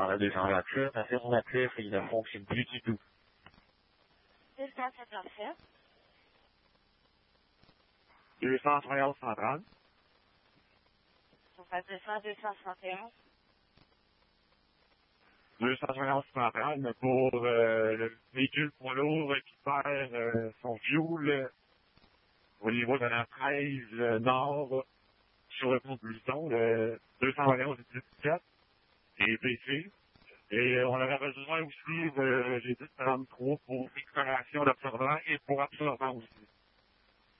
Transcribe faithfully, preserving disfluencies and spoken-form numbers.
la deux cent vingt-sept, affirmatif, il ne fonctionne plus du tout. deux cent cinquante-sept. deux cent soixante cent trente. On fait deux cents, deux cent soixante et onze. deux cent soixante cent trente, mais pour euh, le véhicule poids lourd qui perd euh, son fuel au niveau de la treize euh, nord sur le pont de Luton, le deux cent vingt et onze dix-sept et P C. Et euh, on aurait besoin aussi de G dix trente-trois pour récupération d'absorbant et pour absorbant aussi.